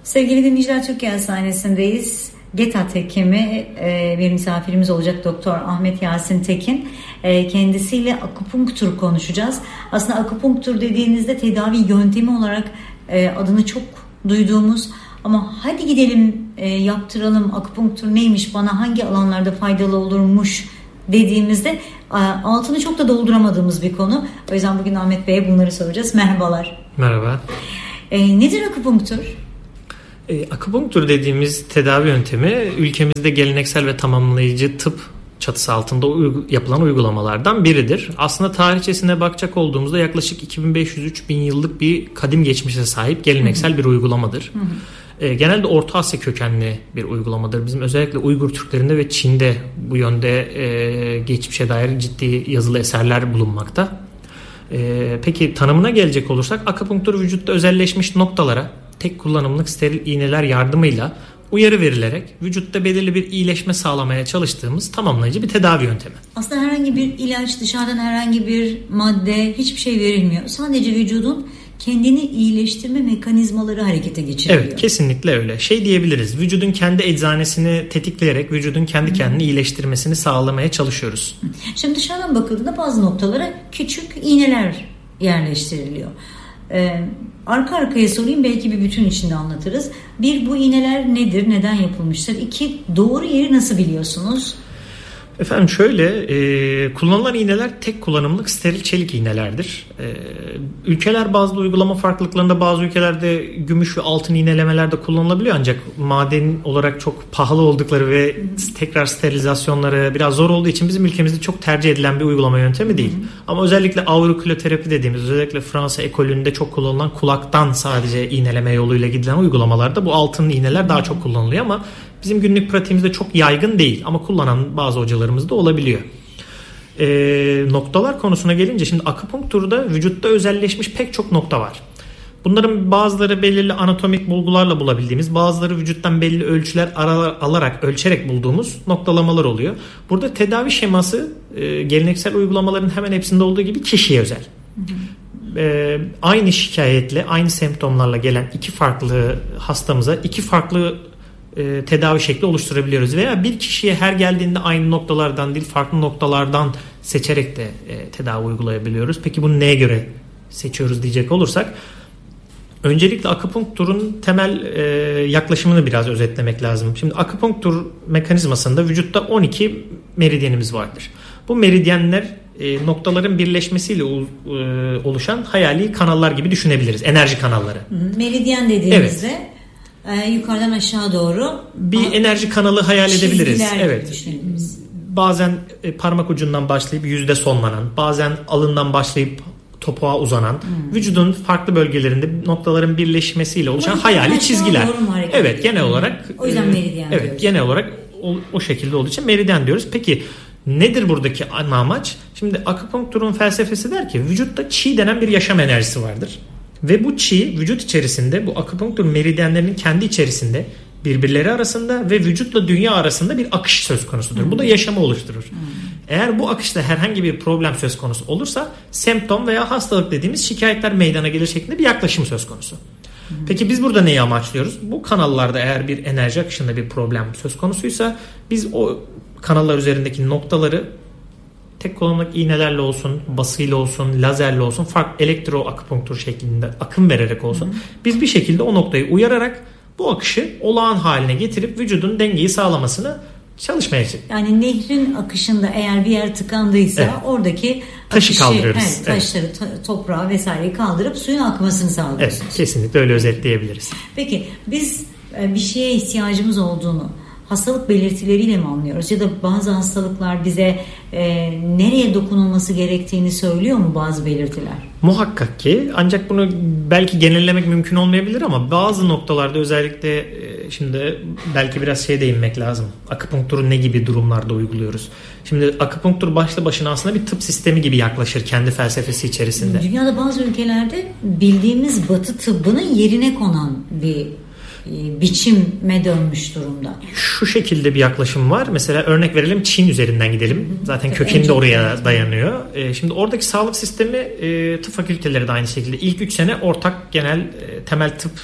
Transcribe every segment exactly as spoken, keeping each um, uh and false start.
Sevgili dinleyiciler, Türkiye Hastanesi'ndeyiz. GETAT hekimi e, bir misafirimiz olacak, Doktor Ahmet Yasin Tekin. E, kendisiyle akupunktur konuşacağız. Aslında akupunktur dediğinizde tedavi yöntemi olarak e, adını çok duyduğumuz ama hadi gidelim e, yaptıralım, akupunktur neymiş, bana hangi alanlarda faydalı olurmuş dediğimizde e, altını çok da dolduramadığımız bir konu. O yüzden bugün Ahmet Bey'e bunları soracağız. Merhabalar. Merhaba. E, nedir akupunktur? E, akupunktur dediğimiz tedavi yöntemi ülkemizde geleneksel ve tamamlayıcı tıp çatısı altında uygu- yapılan uygulamalardan biridir. Aslında tarihçesine bakacak olduğumuzda yaklaşık iki bin beş yüz üç bin yıllık bir kadim geçmişe sahip geleneksel hı hı. bir uygulamadır. Hı hı. E, genelde Orta Asya kökenli bir uygulamadır. Bizim özellikle Uygur Türklerinde ve Çin'de bu yönde e, geçmişe dair ciddi yazılı eserler bulunmakta. E, peki tanımına gelecek olursak, akupunktur vücutta özelleşmiş noktalara tek kullanımlık steril iğneler yardımıyla uyarı verilerek vücutta belirli bir iyileşme sağlamaya çalıştığımız tamamlayıcı bir tedavi yöntemi. Aslında herhangi bir ilaç, dışarıdan herhangi bir madde, hiçbir şey verilmiyor. Sadece vücudun kendini iyileştirme mekanizmaları harekete geçiriliyor. Evet, kesinlikle öyle. Şey diyebiliriz, vücudun kendi eczanesini tetikleyerek vücudun kendi kendini hmm. iyileştirmesini sağlamaya çalışıyoruz. Şimdi dışarıdan bakıldığında bazı noktalara küçük iğneler yerleştiriliyor. Ee, arka arkaya sorayım, belki bir bütün içinde anlatırız. Bir, bu iğneler nedir, neden yapılmıştır? İki, doğru yeri nasıl biliyorsunuz? Efendim şöyle, e, kullanılan iğneler tek kullanımlık steril çelik iğnelerdir. E, ülkeler bazı uygulama farklılıklarında bazı ülkelerde gümüş ve altın iğnelemeler de kullanılabiliyor, ancak maden olarak çok pahalı oldukları ve tekrar sterilizasyonları biraz zor olduğu için bizim ülkemizde çok tercih edilen bir uygulama yöntemi değil. Hı hı. Ama özellikle aurikuloterapi dediğimiz, özellikle Fransa ekolünde çok kullanılan kulaktan sadece iğneleme yoluyla gidilen uygulamalarda bu altın iğneler daha çok kullanılıyor ama bizim günlük pratiğimizde çok yaygın değil, ama kullanan bazı hocalarımız da olabiliyor. E, noktalar konusuna gelince, şimdi akupunkturda vücutta özelleşmiş pek çok nokta var. Bunların bazıları belirli anatomik bulgularla bulabildiğimiz, bazıları vücuttan belli ölçüler alarak, ölçerek bulduğumuz noktalamalar oluyor. Burada tedavi şeması e, geleneksel uygulamaların hemen hepsinde olduğu gibi kişiye özel. Hı hı. E, aynı şikayetle, aynı semptomlarla gelen iki farklı hastamıza iki farklı E, tedavi şekli oluşturabiliyoruz veya bir kişiye her geldiğinde aynı noktalardan değil, farklı noktalardan seçerek de e, tedavi uygulayabiliyoruz. Peki bunu neye göre seçiyoruz diyecek olursak, öncelikle akupunkturun temel e, yaklaşımını biraz özetlemek lazım. Şimdi akupunktur mekanizmasında vücutta on iki meridyenimiz vardır. Bu meridyenler e, noktaların birleşmesiyle e, oluşan hayali kanallar gibi düşünebiliriz. Enerji kanalları. Meridyen dediğimizde evet. Ee, yukarıdan aşağı doğru bir a- enerji kanalı hayal edebiliriz. Evet. Bazen e, parmak ucundan başlayıp yüzde sonlanan, bazen alından başlayıp topuğa uzanan, hmm. vücudun farklı bölgelerinde noktaların birleşmesiyle oluşan hayali çizgiler. Evet, genel olarak o yüzden meridyen evet, diyoruz. genel olarak o, o şekilde olduğu için meridyen diyoruz. Peki nedir buradaki ana amaç? Şimdi akupunkturun felsefesi der ki, vücutta çi denen bir yaşam enerjisi vardır. Ve bu çi vücut içerisinde, bu akupunktur meridyenlerinin kendi içerisinde birbirleri arasında ve vücutla dünya arasında bir akış söz konusudur. Hmm. Bu da yaşamı oluşturur. Hmm. Eğer bu akışta herhangi bir problem söz konusu olursa semptom veya hastalık dediğimiz şikayetler meydana gelir şeklinde bir yaklaşım söz konusu. Hmm. Peki biz burada neyi amaçlıyoruz? Bu kanallarda eğer bir enerji akışında bir problem söz konusuysa biz o kanallar üzerindeki noktaları tek kullanımlık iğnelerle olsun, basıyla olsun, lazerle olsun, farklı elektro akupunktur şeklinde akım vererek olsun, hı hı. biz bir şekilde o noktayı uyararak bu akışı olağan haline getirip vücudun dengeyi sağlamasını çalışmaya çalışıyoruz. Yani nehrin akışında eğer bir yer tıkandıysa evet. oradaki taşı akışı, kaldırıyoruz. Evet, taşları, evet. toprağı vesaireyi kaldırıp suyun akmasını sağlıyorsunuz. Evet, kesinlikle öyle özetleyebiliriz. Peki biz bir şeye ihtiyacımız olduğunu hastalık belirtileriyle mi anlıyoruz? Ya da bazı hastalıklar bize e, nereye dokunulması gerektiğini söylüyor mu bazı belirtiler? Muhakkak ki, ancak bunu belki genellemek mümkün olmayabilir ama bazı noktalarda özellikle e, şimdi belki biraz şeye değinmek lazım. Akupunkturu ne gibi durumlarda uyguluyoruz? Şimdi akupunktur başlı başına aslında bir tıp sistemi gibi yaklaşır kendi felsefesi içerisinde. Dünyada bazı ülkelerde bildiğimiz Batı tıbbının yerine konan bir biçime dönmüş durumda. Şu şekilde bir yaklaşım var. Mesela örnek verelim, Çin üzerinden gidelim. Zaten kökeni de oraya dayanıyor. Şimdi oradaki sağlık sistemi, tıp fakülteleri de aynı şekilde ilk üç sene ortak genel temel tıp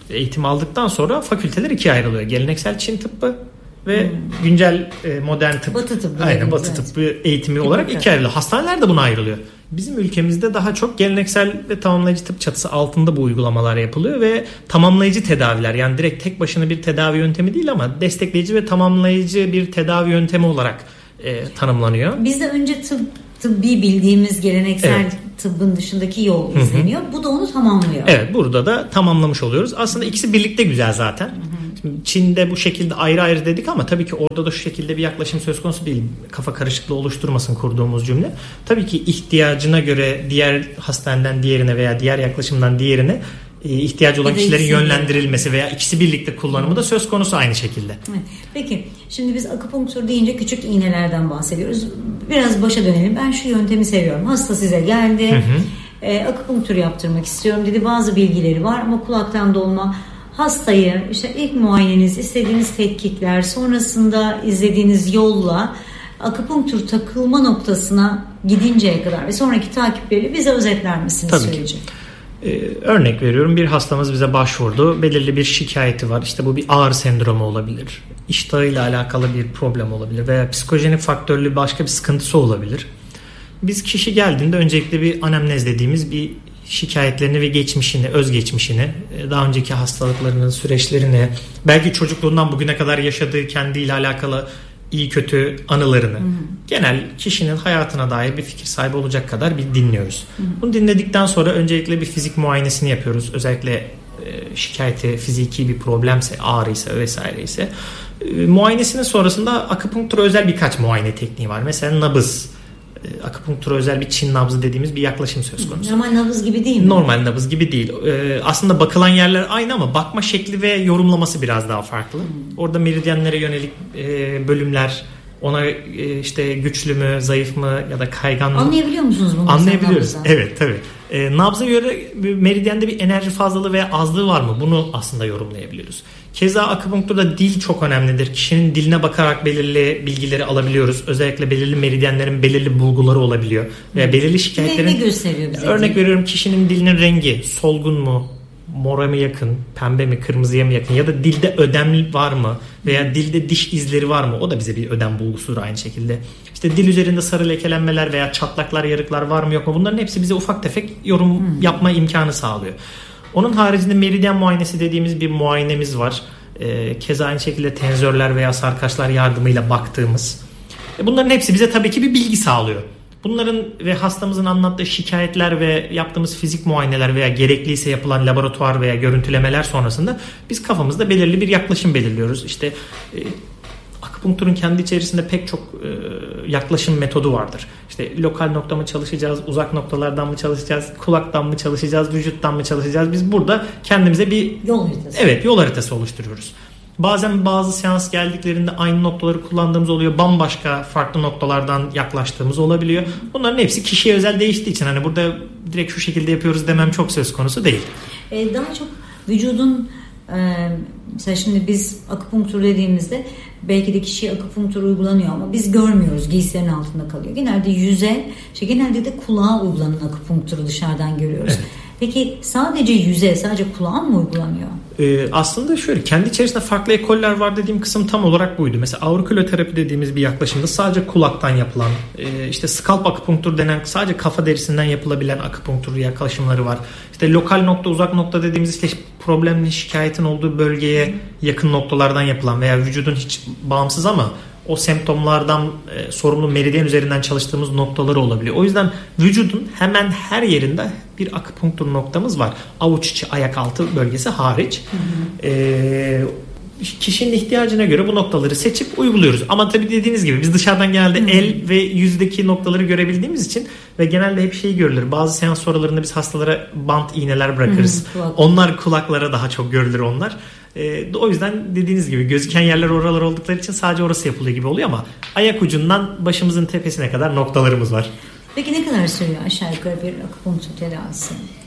eğitimi aldıktan sonra fakülteler ikiye ayrılıyor. Geleneksel Çin tıbbı ve hmm. güncel e, modern tıp. Batı tıbbı. Aynen Batı evet. tıbbı eğitimi Tıp olarak ikiye ayrılıyor. Hastaneler de buna ayrılıyor. Bizim ülkemizde daha çok geleneksel ve tamamlayıcı tıp çatısı altında bu uygulamalar yapılıyor ve tamamlayıcı tedaviler, yani direkt tek başına bir tedavi yöntemi değil ama destekleyici ve tamamlayıcı bir tedavi yöntemi olarak e, tanımlanıyor. Bizde önce tıp tıbbi bildiğimiz geleneksel evet. tıbbın dışındaki yol izleniyor. Hı-hı. Bu da onu tamamlıyor. Evet, burada da tamamlamış oluyoruz. Aslında ikisi birlikte güzel zaten. Hı-hı. Şimdi Çin'de bu şekilde ayrı ayrı dedik ama tabii ki orada da şu şekilde bir yaklaşım söz konusu değil. Kafa karışıklığı oluşturmasın kurduğumuz cümle. Tabii ki ihtiyacına göre diğer hastaneden diğerine veya diğer yaklaşımdan diğerine ihtiyacı olan kişilerin yönlendirilmesi veya ikisi birlikte kullanımı da söz konusu aynı şekilde. Evet. Peki şimdi biz akupunktur deyince küçük iğnelerden bahsediyoruz. Biraz başa dönelim. Ben şu yöntemi seviyorum. Hasta size geldi. Hı hı. E, akupunktur yaptırmak istiyorum dedi. Bazı bilgileri var ama kulaktan dolma. Hastayı işte ilk muayeneniz, istediğiniz tetkikler, sonrasında izlediğiniz yolla akupunktur takılma noktasına gidinceye kadar ve sonraki takipleri bize özetler misiniz Tabii süreci? Ki. Ee, örnek veriyorum, bir hastamız bize başvurdu. Belirli bir şikayeti var. İşte bu bir ağrı sendromu olabilir. İştahıyla alakalı bir problem olabilir veya psikojenik faktörlü başka bir sıkıntısı olabilir. Biz kişi geldiğinde öncelikle bir anemnez dediğimiz bir şikayetlerini ve geçmişini, özgeçmişini, daha önceki hastalıklarının süreçlerini, belki çocukluğundan bugüne kadar yaşadığı kendiyle alakalı iyi kötü anılarını, hı hı. genel kişinin hayatına dair bir fikir sahibi olacak kadar bir dinliyoruz. Hı hı. Bunu dinledikten sonra öncelikle bir fizik muayenesini yapıyoruz. Özellikle e, şikayeti fiziki bir problemse, ağrıysa vesaire ise. E, muayenesinin sonrasında akupunktura özel birkaç muayene tekniği var. Mesela nabız. Akupunktura özel bir Çin nabzı dediğimiz bir yaklaşım söz konusu. Normal nabız gibi değil mi? Normal nabız gibi değil. Ee, aslında bakılan yerler aynı ama bakma şekli ve yorumlaması biraz daha farklı. Hmm. Orada meridyenlere yönelik e, bölümler, ona e, işte güçlü mü, zayıf mı ya da kaygan mı? Anlayabiliyor musunuz bunu? Anlayabiliyoruz. Evet, tabii. E, nabza göre meridyende bir enerji fazlalığı veya azlığı var mı? Bunu aslında yorumlayabiliyoruz. Keza akupunkturda dil çok önemlidir. Kişinin diline bakarak belirli bilgileri alabiliyoruz. Özellikle belirli meridyenlerin belirli bulguları olabiliyor. Veya belirli şikayetlerin... Ne, ne gösteriyor bize? Örnek veriyorum, kişinin dilinin rengi solgun mu, mora mı yakın, pembe mi, kırmızıya mı yakın ya da dilde ödem var mı veya dilde diş izleri var mı? O da bize bir ödem bulgusudur aynı şekilde. İşte dil üzerinde sarı lekelenmeler veya çatlaklar, yarıklar var mı yok mu? Bunların hepsi bize ufak tefek yorum hmm. yapma imkanı sağlıyor. Onun haricinde meridyen muayenesi dediğimiz bir muayenemiz var. Ee, keza aynı şekilde tenzörler veya sarkaçlar yardımıyla baktığımız. Bunların hepsi bize tabii ki bir bilgi sağlıyor. Bunların ve hastamızın anlattığı şikayetler ve yaptığımız fizik muayeneler veya gerekliyse yapılan laboratuvar veya görüntülemeler sonrasında biz kafamızda belirli bir yaklaşım belirliyoruz. İşte e, akupunkturun kendi içerisinde pek çok e, yaklaşım metodu vardır. İşte lokal nokta mı çalışacağız, uzak noktalardan mı çalışacağız, kulaktan mı çalışacağız, vücuttan mı çalışacağız? Biz burada kendimize bir yol haritası. Evet, yol haritası oluşturuyoruz. Bazen bazı seans geldiklerinde aynı noktaları kullandığımız oluyor. Bambaşka farklı noktalardan yaklaştığımız olabiliyor. Bunların hepsi kişiye özel değiştiği için hani burada direkt şu şekilde yapıyoruz demem çok söz konusu değil. Ee, daha çok vücudun e, mesela şimdi biz akupunktur dediğimizde belki de kişiye akupunktur uygulanıyor ama biz görmüyoruz. Giysilerin altında kalıyor. Genelde yüze, şey, genelde de kulağa uygulanan akupunkturu dışarıdan görüyoruz. Evet. Peki sadece yüze, sadece kulağa mı uygulanıyor? Ee, aslında şöyle, kendi içerisinde farklı ekoller var dediğim kısım tam olarak buydu. Mesela aurikuloterapi dediğimiz bir yaklaşımda sadece kulaktan yapılan, e, işte scalp akupunktur denen sadece kafa derisinden yapılabilen akupunktur yaklaşımları var. İşte lokal nokta, uzak nokta dediğimiz işte problemli şikayetin olduğu bölgeye yakın noktalardan yapılan veya vücudun hiç bağımsız ama o semptomlardan e, sorumlu meridyen üzerinden çalıştığımız noktaları olabiliyor. O yüzden vücudun hemen her yerinde bir akupunktur noktamız var. Avuç içi, ayak altı bölgesi hariç. Hı hı. E, kişinin ihtiyacına göre bu noktaları seçip uyguluyoruz. Ama tabii dediğiniz gibi biz dışarıdan genelde hı hı. el ve yüzdeki noktaları görebildiğimiz için ve genelde hep şey görülür. Bazı seans sonralarında biz hastalara bant iğneler bırakırız. Hı hı, onlar kulaklara daha çok görülür onlar. E, o yüzden dediğiniz gibi gözüken yerler oralar oldukları için sadece orası yapılıyor gibi oluyor ama ayak ucundan başımızın tepesine kadar noktalarımız var. Peki ne kadar sürüyor aşağı yukarı bir akupunktur tedavisi?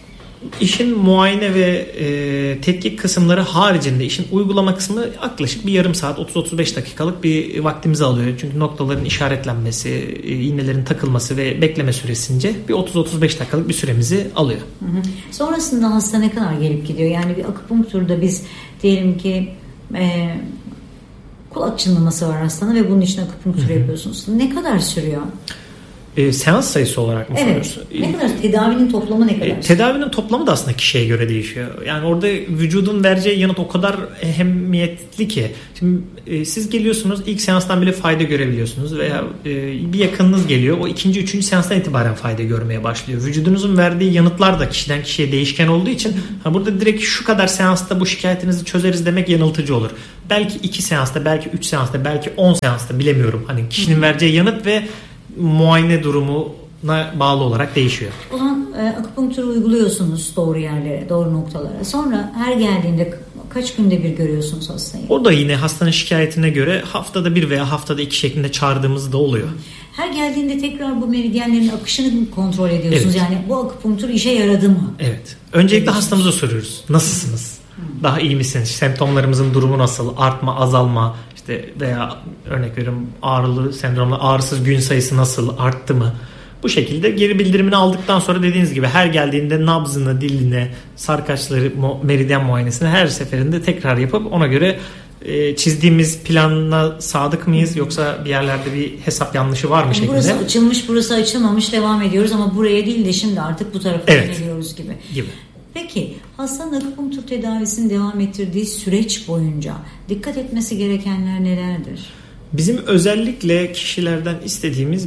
İşin muayene ve e, tetkik kısımları haricinde işin uygulama kısmı yaklaşık bir yarım saat otuz otuz beş dakikalık bir vaktimizi alıyor. Çünkü noktaların işaretlenmesi, e, iğnelerin takılması ve bekleme süresince bir otuz otuz beş dakikalık bir süremizi alıyor. Hı hı. Sonrasında hasta ne kadar gelip gidiyor? Yani bir akupunkturda biz diyelim ki e, kulak çınlaması var hastanın ve bunun için akupunktur hı hı. yapıyorsunuz. Ne kadar sürüyor? E, seans sayısı olarak mı evet. soruyorsun? Ne kadar? Tedavinin toplamı ne kadar? E, tedavinin toplamı da aslında kişiye göre değişiyor. Yani orada vücudun vereceği yanıt o kadar ehemmiyetli ki. Şimdi e, siz geliyorsunuz, ilk seanstan bile fayda görebiliyorsunuz veya e, bir yakınınız geliyor. O ikinci, üçüncü seanstan itibaren fayda görmeye başlıyor. Vücudunuzun verdiği yanıtlar da kişiden kişiye değişken olduğu için ha, burada direkt şu kadar seansta bu şikayetinizi çözeriz demek yanıltıcı olur. Belki iki seansta, belki üç seansta, belki on seansta bilemiyorum. Hani kişinin vereceği yanıt ve muayene durumuna bağlı olarak değişiyor. O zaman e, akupunkturu uyguluyorsunuz doğru yerlere, doğru noktalara. Sonra her geldiğinde kaç günde bir görüyorsunuz hastayı? O da yine hastanın şikayetine göre haftada bir veya haftada iki şeklinde çağırdığımız da oluyor. Her geldiğinde tekrar bu meridyenlerin akışını kontrol ediyorsunuz. Evet. Yani bu akupunktur işe yaradı mı? Evet. Öncelikle hastamıza soruyoruz. Nasılsınız? Hmm. Daha iyi misiniz? Semptomlarımızın durumu nasıl? Artma, azalma? İşte veya örnek veriyorum ağrılı sendromla ağrısız gün sayısı nasıl, arttı mı? Bu şekilde geri bildirimini aldıktan sonra dediğiniz gibi her geldiğinde nabzını, diline, sarkaçları, meridyen muayenesini her seferinde tekrar yapıp ona göre e, çizdiğimiz planla sadık mıyız yoksa bir yerlerde bir hesap yanlışı var mı yani şeklinde? Burası açılmış, burası açılmamış devam ediyoruz ama buraya değil de şimdi artık bu tarafa evet. yöneliyoruz gibi. gibi. Peki hastanın akupunktur tedavisini devam ettirdiği süreç boyunca dikkat etmesi gerekenler nelerdir? Bizim özellikle kişilerden istediğimiz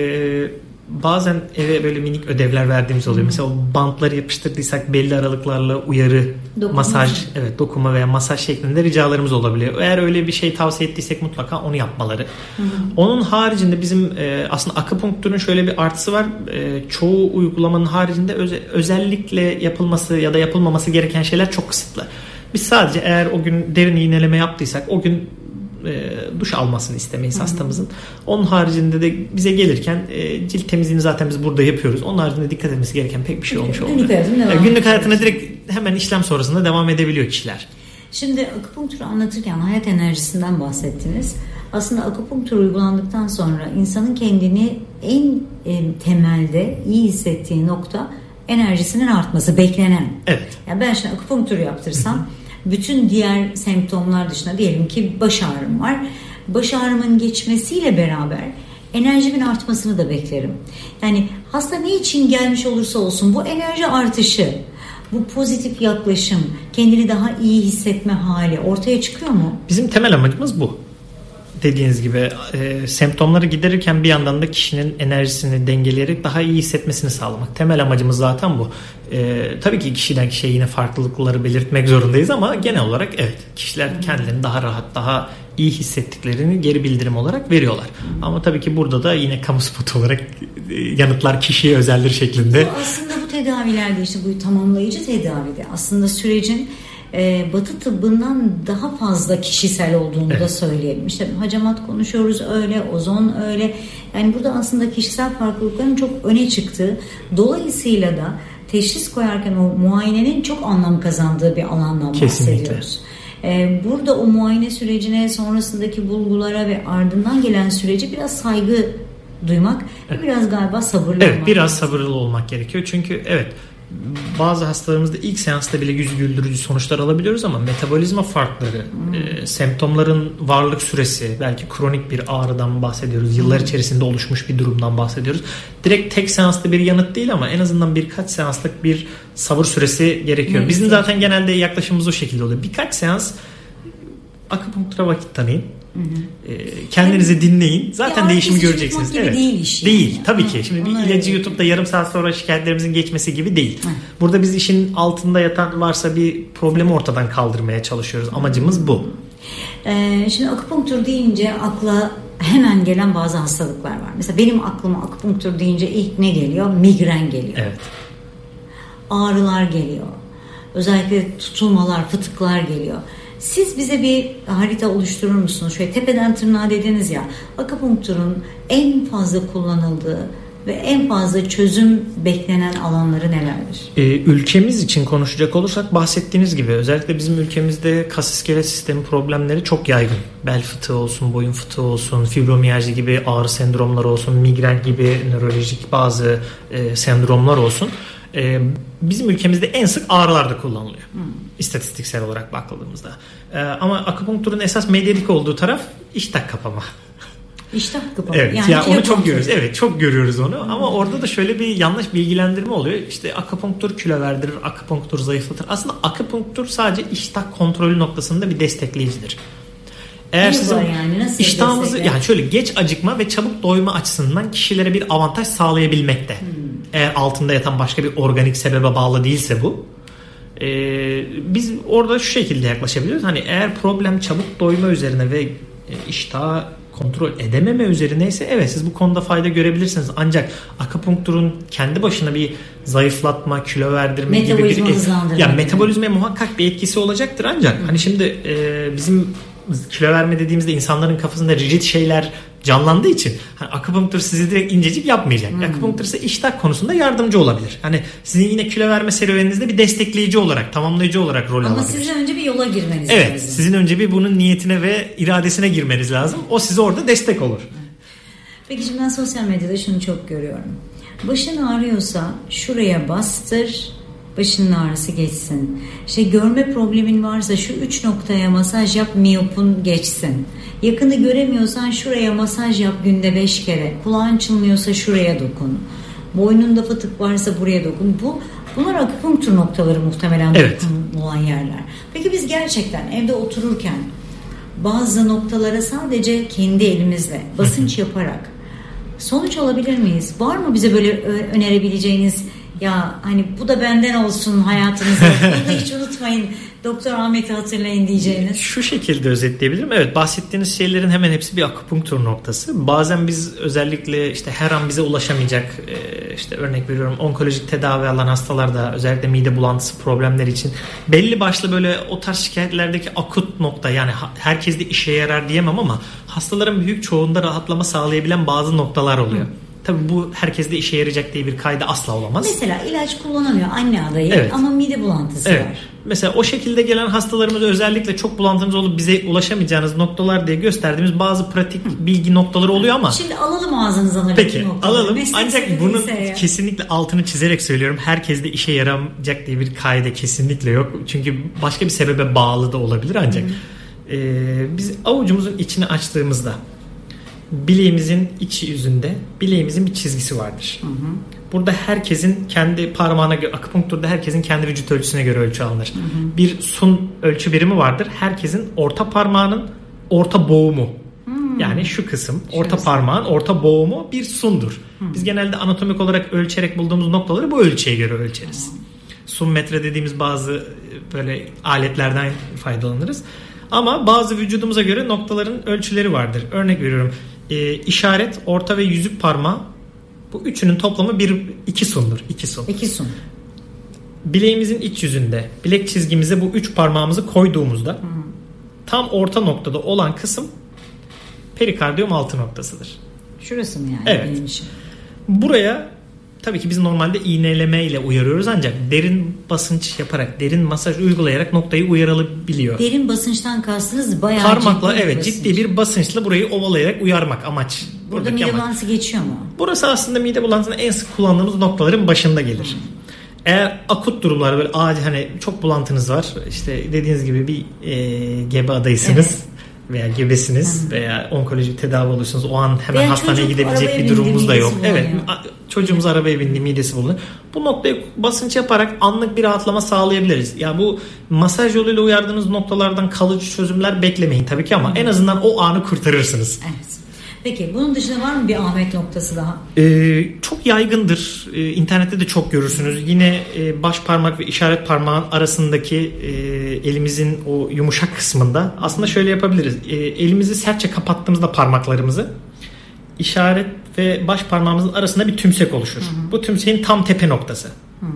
e, bazen eve böyle minik ödevler verdiğimiz oluyor. Hmm. Mesela o bantları yapıştırdıysak belli aralıklarla uyarı, dokuma masaj, mı? evet dokuma veya masaj şeklinde ricalarımız olabiliyor. Eğer öyle bir şey tavsiye ettiysek mutlaka onu yapmaları. Hmm. Onun haricinde bizim e, aslında akupunkturun şöyle bir artısı var. E, çoğu uygulamanın haricinde öze, özellikle yapılması ya da yapılmaması gereken şeyler çok kısıtlı. Biz sadece eğer o gün derin iğneleme yaptıysak o gün E, duş almasını istemeyiz Hı-hı. hastamızın. Onun haricinde de bize gelirken e, cilt temizliğini zaten biz burada yapıyoruz. Onun haricinde dikkat etmesi gereken pek bir şey olmuş olmuyor. Günlük, yani günlük hayatına direkt hemen işlem sonrasında devam edebiliyor kişiler. Şimdi akupunkturu anlatırken hayat enerjisinden bahsettiniz. Aslında akupunktur uygulandıktan sonra insanın kendini en e, temelde iyi hissettiği nokta enerjisinin artması, beklenen. Evet. Yani ben şimdi akupunktur yaptırsam Hı-hı. bütün diğer semptomlar dışında diyelim ki baş ağrım var. Baş ağrımın geçmesiyle beraber enerjimin artmasını da beklerim. Yani hasta ne için gelmiş olursa olsun bu enerji artışı, bu pozitif yaklaşım, kendini daha iyi hissetme hali ortaya çıkıyor mu? Bizim temel amacımız bu. Dediğiniz gibi e, semptomları giderirken bir yandan da kişinin enerjisini dengeleyerek daha iyi hissetmesini sağlamak. Temel amacımız zaten bu. E, tabii ki kişiden kişiye yine farklılıkları belirtmek zorundayız ama genel olarak evet kişiler kendilerini daha rahat, daha iyi hissettiklerini geri bildirim olarak veriyorlar. Ama tabii ki burada da yine kamu spotu olarak e, yanıtlar kişiye özeldir şeklinde. Bu aslında bu tedavilerde işte bu tamamlayıcı tedavide aslında sürecin Ee, Batı tıbbından daha fazla kişisel olduğunu evet. da söyleyelim. İşte hacamat konuşuyoruz öyle, ozon öyle. Yani burada aslında kişisel farklılıkların çok öne çıktığı, dolayısıyla da teşhis koyarken o muayenenin çok anlam kazandığı bir alandan Kesinlikle. bahsediyoruz. Ee, burada o muayene sürecine, sonrasındaki bulgulara ve ardından gelen süreci biraz saygı duymak evet. ve biraz galiba sabırlı evet, olmak. Biraz sabırlı olmak gerekiyor. Çünkü evet bazı hastalarımızda ilk seansta bile yüz güldürücü sonuçlar alabiliyoruz ama metabolizma farkları, hmm. e, semptomların varlık süresi, belki kronik bir ağrıdan bahsediyoruz. Yıllar hmm. içerisinde oluşmuş bir durumdan bahsediyoruz. Direkt tek seansta bir yanıt değil ama en azından birkaç seanslık bir sabır süresi gerekiyor. Hmm. Bizim zaten genelde yaklaşımımız o şekilde oluyor. Birkaç seans akupunktura vakit tanıyın. Hı hı. Kendinizi yani, dinleyin. Zaten değişimi göreceksiniz. Evet. Değil iş. Yani. Değil. Tabii hı. ki. Şimdi bir ilacı YouTube'da yarım saat sonra şikayetlerimizin geçmesi gibi değil. Hı. Burada biz işin altında yatan varsa bir problemi ortadan kaldırmaya çalışıyoruz. Amacımız bu. Ee, şimdi akupunktur deyince akla hemen gelen bazı hastalıklar var. Mesela benim aklıma akupunktur deyince ilk ne geliyor? Migren geliyor. Evet. Ağrılar geliyor. Özellikle tutulmalar, fıtıklar geliyor. Siz bize bir harita oluşturur musunuz? Şöyle tepeden tırnağa dediniz ya, akupunkturun en fazla kullanıldığı ve en fazla çözüm beklenen alanları nelerdir? Ee, ülkemiz için konuşacak olursak bahsettiğiniz gibi özellikle bizim ülkemizde kas iskelet sistemi problemleri çok yaygın. Bel fıtığı olsun, boyun fıtığı olsun, fibromiyalji gibi ağrı sendromları olsun, migren gibi nörolojik bazı e, sendromlar olsun. E, bizim ülkemizde en sık ağrılarda kullanılıyor. Hmm. İstatistiksel olarak bakıldığımızda. E, ama akupunkturun esas medyatik olduğu taraf iştah kapama. İştah kapama. Evet, yani ya onu çok görüyoruz. Evet, çok görüyoruz onu. Hmm. Ama orada da şöyle bir yanlış bilgilendirme oluyor. İşte akupunktur kilo verdirir, akupunktur zayıflatır. Aslında akupunktur sadece iştah kontrolü noktasında bir destekleyicidir. Eğer sizin yani, nasıl iştahınızı destekler? Yani şöyle geç acıkma ve çabuk doyma açısından kişilere bir avantaj sağlayabilmekte. Hmm. Eğer altında yatan başka bir organik sebebe bağlı değilse bu. Ee, biz orada şu şekilde yaklaşabiliriz. Hani eğer problem çabuk doyma üzerine ve iştahı kontrol edememe üzerineyse evet siz bu konuda fayda görebilirsiniz. Ancak akupunkturun kendi başına bir zayıflatma, kilo verdirme gibi bir yani metabolizmaya muhakkak bir etkisi olacaktır. Ancak hmm. hani şimdi e, bizim kilo verme dediğimizde insanların kafasında rigid şeyler canlandığı için hani akupunktur sizi direkt incecik yapmayacak. Hmm. Akupunktur ise iştah konusunda yardımcı olabilir. Hani sizin yine kilo verme serüveninizde bir destekleyici olarak, tamamlayıcı olarak rol Ama alabilir. Ama sizin önce bir yola girmeniz evet, lazım. Evet, sizin önce bir bunun niyetine ve iradesine girmeniz lazım. O size orada destek olur. Peki şimdi ben sosyal medyada şunu çok görüyorum. Başın ağrıyorsa şuraya bastır, başının ağrısı geçsin. İşte görme problemin varsa şu üç noktaya masaj yap, miyopun geçsin. Yakını göremiyorsan şuraya masaj yap günde beş kere. Kulağın çınlıyorsa şuraya dokun. Boynunda fıtık varsa buraya dokun. Bu bunlar akupunktur noktaları muhtemelen evet. dokunulan yerler. Peki biz gerçekten evde otururken bazı noktalara sadece kendi elimizle basınç yaparak sonuç alabilir miyiz? Var mı bize böyle önerebileceğiniz ya hani bu da benden olsun hayatınızda. Bunu da hiç unutmayın. Doktor Ahmet'i hatırlayın diyeceğiniz. Şu şekilde özetleyebilirim. Evet, bahsettiğiniz şeylerin hemen hepsi bir akupunktur noktası. Bazen biz özellikle işte her an bize ulaşamayacak işte örnek veriyorum onkolojik tedavi alan hastalarda özellikle mide bulantısı problemleri için belli başlı böyle o tarz şikayetlerdeki akut nokta yani herkes de işe yarar diyemem ama hastaların büyük çoğunda rahatlama sağlayabilen bazı noktalar oluyor. Hı. Tabii bu herkeste işe yarayacak diye bir kaydı asla olamaz. Mesela ilaç kullanamıyor anne adayı evet. ama mide bulantısı evet. var. Mesela o şekilde gelen hastalarımız özellikle çok bulantınız olup bize ulaşamayacağınız noktalar diye gösterdiğimiz bazı pratik bilgi noktaları oluyor ama. Şimdi alalım ağzınızdan. Peki alalım ancak bunun kesinlikle altını çizerek söylüyorum. Herkeste işe yaramayacak diye bir kaide kesinlikle yok. Çünkü başka bir sebebe bağlı da olabilir ancak. E, biz avucumuzun içini açtığımızda bileğimizin iç yüzünde bileğimizin bir çizgisi vardır. Hı hı. Burada herkesin kendi parmağına göre, akupunkturda herkesin kendi vücut ölçüsüne göre ölçü alınır. Hı hı. Bir sun ölçü birimi vardır. Herkesin orta parmağının orta boğumu. Hı. Yani şu kısım orta Şurası. parmağın orta boğumu bir sundur. Hı. Biz genelde anatomik olarak ölçerek bulduğumuz noktaları bu ölçüye göre ölçeriz. Hı. Sun metre dediğimiz bazı böyle aletlerden faydalanırız. Ama bazı vücudumuza göre noktaların ölçüleri vardır. Örnek veriyorum. E, işaret, orta ve yüzük parmağı bu üçünün toplamı bir iki sundur. İki sun. İki sun. Bileğimizin iç yüzünde bilek çizgimize bu üç parmağımızı koyduğumuzda hı. tam orta noktada olan kısım perikardiyum altı noktasıdır. Şurası mı yani? Evet. Benim işim. Buraya tabii ki biz normalde iğneleme ile uyarıyoruz ancak derin basınç yaparak, derin masaj uygulayarak noktayı uyarılabiliyor. Derin basınçtan kastınız bayağı parmakla ciddi evet basınç. ciddi bir basınçla burayı ovalayarak uyarmak amaç. Burada mide bulantısı geçiyor mu? Burası aslında mide bulantısının en sık kullandığımız noktaların başında gelir. Hmm. Eğer akut durumlar böyle acil hani çok bulantınız var işte dediğiniz gibi bir e, gebe adayısınız. Evet. Veya gebesiniz Hı. veya onkolojik tedavi olursunuz. O an hemen veya hastaneye gidebilecek bir durumumuz da yok. Evet, çocuğumuz arabaya bindi, midesi bulunuyor. Bu noktaya basınç yaparak anlık bir rahatlama sağlayabiliriz. Ya yani bu masaj yoluyla uyardığınız noktalardan kalıcı çözümler beklemeyin tabii ki ama Hı. en azından o anı kurtarırsınız. Evet. Peki bunun dışında var mı bir Ahmet noktası daha? Ee, çok yaygındır. Ee, internette de çok görürsünüz. Yine e, baş parmak ve işaret parmağın arasındaki e, elimizin o yumuşak kısmında aslında şöyle yapabiliriz. E, elimizi sertçe kapattığımızda parmaklarımızı işaret ve baş parmağımızın arasında bir tümsek oluşur. Hı hı. Bu tümseğin tam tepe noktası. Hı.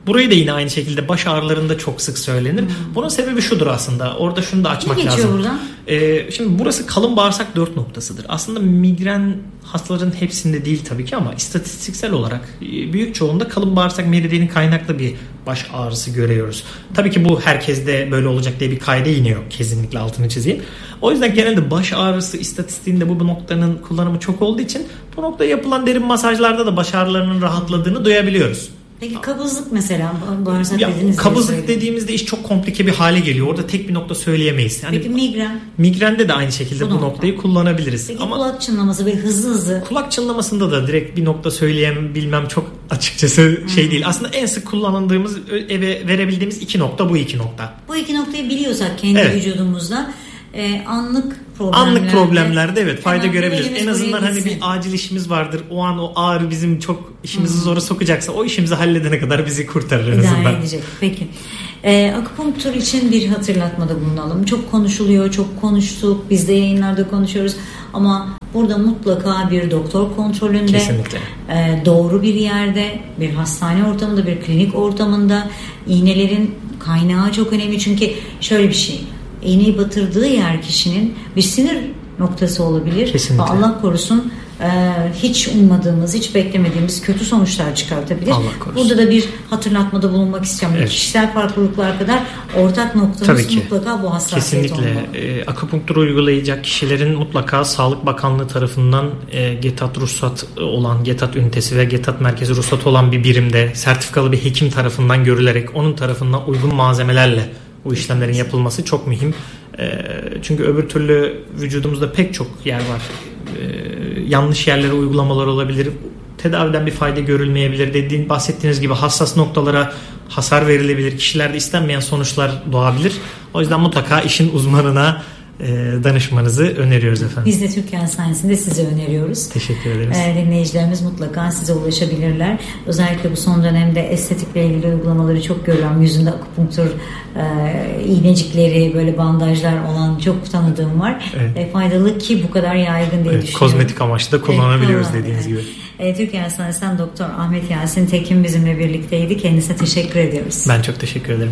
Burayı da yine aynı şekilde baş ağrılarında çok sık söylenir. Hmm. Bunun sebebi şudur aslında. Orada şunu da açmak lazım. Ne geçiyor buradan? Ee, şimdi burası kalın bağırsak dört noktasıdır. Aslında migren hastaların hepsinde değil tabii ki ama istatistiksel olarak büyük çoğunda kalın bağırsak meridyenin kaynaklı bir baş ağrısı görüyoruz. Tabii ki bu herkeste böyle olacak diye bir kaide yine yok. Kesinlikle altını çizeyim. O yüzden genelde baş ağrısı istatistiğinde bu, bu noktanın kullanımı çok olduğu için bu noktaya yapılan derin masajlarda da baş ağrılarının rahatladığını duyabiliyoruz. Peki kabızlık mesela bağırsak ya, dediğiniz kabızlık dediğimizde iş çok komplike bir hale geliyor. Orada tek bir nokta söyleyemeyiz. Yani peki migren? Migrende de aynı şekilde bu, bu nokta. noktayı kullanabiliriz. Peki ama kulak çınlaması böyle hızlı hızlı. Kulak çınlamasında da direkt bir nokta söyleyebilmem çok açıkçası hmm. şey değil. Aslında en sık kullandığımız eve verebildiğimiz iki nokta bu iki nokta. Bu iki noktayı biliyorsak kendi evet. vücudumuzda e, anlık problemlerde, anlık problemlerde evet fayda görebiliriz. En azından hani bir acil işimiz vardır. O an o ağrı bizim çok işimizi hmm. zora sokacaksa o işimizi halledene kadar bizi kurtarır en azından. İdare edecek. Peki. E, akupunktur için bir hatırlatmada bulunalım. Çok konuşuluyor, çok konuştuk. Biz de yayınlarda konuşuyoruz. Ama burada mutlaka bir doktor kontrolünde, kesinlikle. E, doğru bir yerde, bir hastane ortamında, bir klinik ortamında iğnelerin kaynağı çok önemli. Çünkü şöyle bir şey. İğneyi batırdığı yer kişinin bir sinir noktası olabilir. Kesinlikle. Ve Allah korusun e, hiç ummadığımız, hiç beklemediğimiz kötü sonuçlar çıkartabilir. Burada da bir hatırlatmada bulunmak istiyorum. Evet. Kişisel farklılıklar kadar ortak noktamız mutlaka bu hassasiyet olmalı. Kesinlikle. E, akupunktur uygulayacak kişilerin mutlaka Sağlık Bakanlığı tarafından e, GETAT ruhsat olan, GETAT ünitesi ve GETAT merkezi ruhsatı olan bir birimde sertifikalı bir hekim tarafından görülerek onun tarafından uygun malzemelerle bu işlemlerin yapılması çok mühim. E, çünkü öbür türlü vücudumuzda pek çok yer var. E, yanlış yerlere uygulamalar olabilir. Tedaviden bir fayda görülmeyebilir. Dediğin, bahsettiğiniz gibi hassas noktalara hasar verilebilir. Kişilerde istenmeyen sonuçlar doğabilir. O yüzden mutlaka işin uzmanına danışmanızı öneriyoruz efendim. Biz de Türkiye Hastanesi'nde size öneriyoruz. Teşekkür ederiz. E, dinleyicilerimiz mutlaka size ulaşabilirler. Özellikle bu son dönemde estetikle ilgili uygulamaları çok görüyorum. Yüzünde akupunktur e, iğnecikleri, böyle bandajlar olan çok tanıdığım var. Evet. E, faydalı ki bu kadar yaygın diye evet, düşünüyorum. Kozmetik amaçlı da kullanabiliyoruz evet, dediğiniz gibi. E, Türkiye Hastanesi'nden Doktor Ahmet Yasin Tekin bizimle birlikteydi. Kendisine teşekkür ediyoruz. Ben çok teşekkür ederim.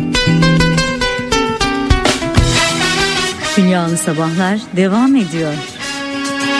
Dünyalı Sabahlar devam ediyor.